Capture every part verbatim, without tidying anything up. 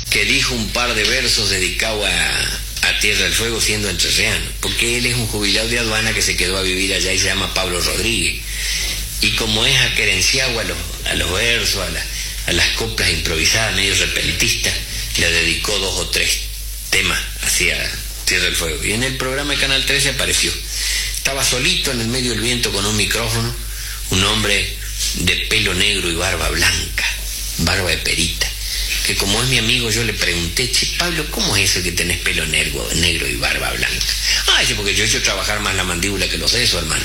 que dijo un par de versos dedicados a, a Tierra del Fuego siendo entrerriano, porque él es un jubilado de aduana que se quedó a vivir allá y se llama Pablo Rodríguez. Y como es acerenciado a los, a los versos, a, la, a las coplas improvisadas, medio repelitistas, le dedicó dos o tres temas hacia Tierra del Fuego. Y en el programa de Canal trece apareció. Estaba solito en el medio del viento con un micrófono, un hombre de pelo negro y barba blanca, barba de perita, que como es mi amigo yo le pregunté, che, Pablo, ¿cómo es eso que tenés pelo negro, negro y barba blanca? Ah, dice, porque yo he hecho trabajar más la mandíbula que los sesos, hermano.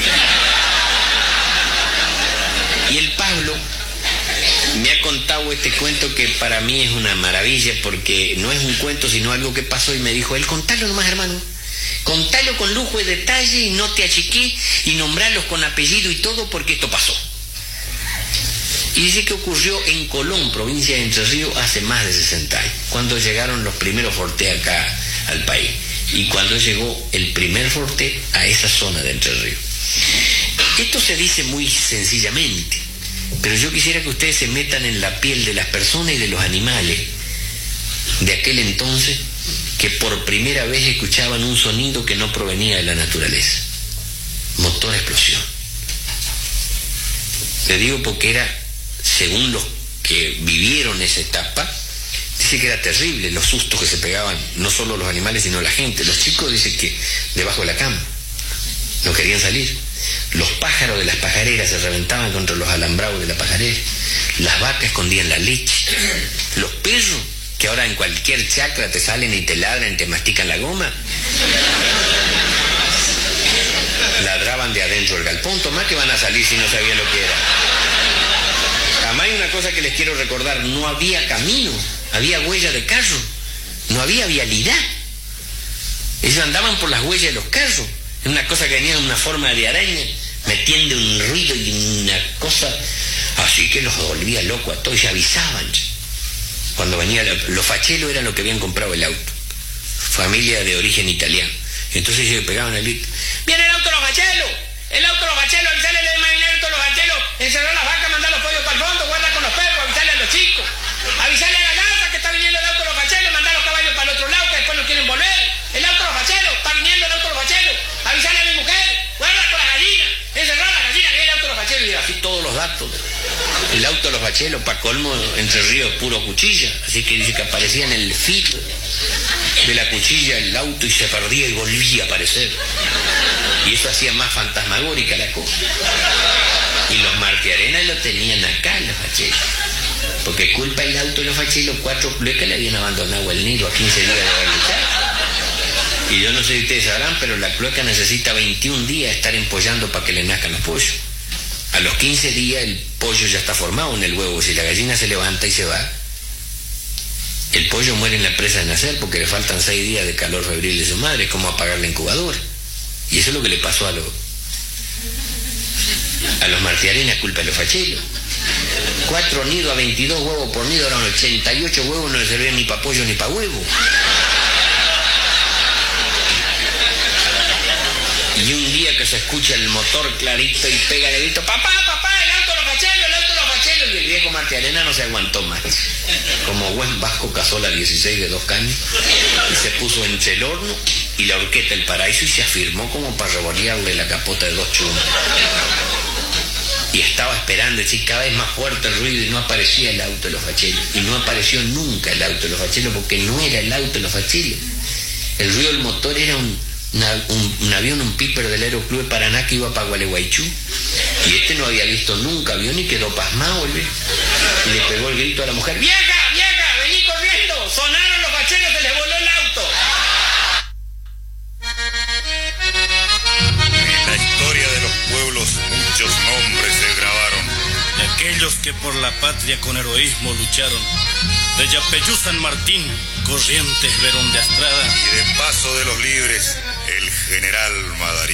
Y el Pablo me ha contado este cuento que para mí es una maravilla, porque no es un cuento sino algo que pasó, y me dijo él, contalo nomás, hermano, contalo con lujo de detalle y no te achiqué, y nombralos con apellido y todo, porque esto pasó. Y dice que ocurrió en Colón, provincia de Entre Ríos, hace más de sesenta años, cuando llegaron los primeros fortés acá al país, y cuando llegó el primer forté a esa zona de Entre Ríos. Esto se dice muy sencillamente, pero yo quisiera que ustedes se metan en la piel de las personas y de los animales de aquel entonces, que por primera vez escuchaban un sonido que no provenía de la naturaleza: motor explosión. Le digo porque era, según los que vivieron esa etapa, dice que era terrible los sustos que se pegaban, no solo los animales sino la gente. Los chicos dicen que debajo de la cama no querían salir. Los pájaros de las pajareras se reventaban contra los alambrados de la pajarera. Las vacas escondían la leche. Los perros, que ahora en cualquier chacra te salen y te ladran y te mastican la goma, ladraban de adentro del galpón. Tomá que van a salir si no sabían lo que era. Además hay una cosa que les quiero recordar: no había camino, había huella de carro, no había vialidad. Ellos andaban por las huellas de los carros. Es una cosa que venía en una forma de araña, metiendo un ruido y una cosa así que los volvía loco a todos, y avisaban. Cuando venía, los fachelos eran los que habían comprado el auto, familia de origen italiano. Entonces ellos pegaban el grito: ¡viene el auto de los fachelos! ¡El auto de los fachelos! ¡Avisale de más el auto de los fachelos! ¡Encerró las vacas, mandar los pollos para el fondo! ¡Guarda con los perros! ¡Avisale a los chicos! ¡Avisale a la garza que está viniendo el auto de los fachelos! ¡Mandar los caballos para el otro lado que después no quieren volver! ¡El auto de los fachelos! ¡Está viniendo el auto de los fachelos! ¡Avisale a mi mujer! ¡Guarda con las gallinas! ¡Encerró las gallinas que viene el auto de los fachelos! Y así todos los datos. El auto de los fachelos, para colmo, Entre Ríos puro cuchilla. Así que dice que aparecía en el filo de la cuchilla el auto y se perdía y volvía a aparecer. Y eso hacía más fantasmagórica la cosa. Y los martiarenas lo tenían acá, los fachelos. Porque culpa el auto de los fachelos, cuatro cluecas le habían abandonado el nido a quince días de haber luchado. Y yo no sé si ustedes sabrán, pero la cloaca necesita veintiún días estar empollando para que le nazcan los pollos. A los quince días el pollo ya está formado en el huevo. Si la gallina se levanta y se va, el pollo muere en la presa de nacer porque le faltan seis días de calor febril de su madre. ¿Cómo apagar la incubadora? Y eso es lo que le pasó a los a los martiarenas, culpa de los fachelos. Cuatro nidos a veintidós huevos por nido, eran ochenta y ocho huevos, no le servían ni para pollo ni para huevo. Y un día que se escucha el motor clarito y pega el grito: papá, papá, el auto de los fachelos, el auto de los fachelos. Y el viejo martiarena no se aguantó más. Como buen vasco cazó la dieciséis de dos caños y se puso entre el horno y la horqueta del paraíso y se afirmó como para revolearle la capota de dos chumas. Y estaba esperando, es decir, cada vez más fuerte el ruido, y no aparecía el auto de los fachelos. Y no apareció nunca el auto de los fachelos, porque no era el auto de los fachelos. El ruido del motor era un, una, un, un avión, un piper del Aeroclub de Paraná que iba para Gualeguaychú. Y este no había visto nunca avión y quedó pasmado el viejo. Y le pegó el grito a la mujer: ¡vieja, vieja, vení corriendo! ¡Sonaron los fachelos, se les voló el auto! En la historia de los pueblos muchos nombres se grabaron. De aquellos que por la patria con heroísmo lucharon. De Yapeyú San Martín, Corrientes, Verón de Astrada. Y de Paso de los Libres, el general Madariaga.